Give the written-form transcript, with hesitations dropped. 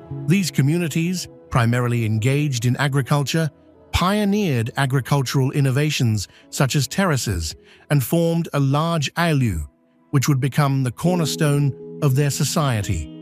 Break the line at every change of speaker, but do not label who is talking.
These communities, primarily engaged in agriculture, pioneered agricultural innovations such as terraces and formed a large ayllu, which would become the cornerstone of their society.